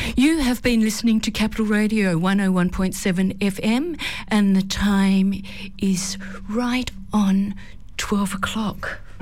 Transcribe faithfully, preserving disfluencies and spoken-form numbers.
You have been listening to Capital Radio one oh one point seven F M, and the time is right on twelve o'clock.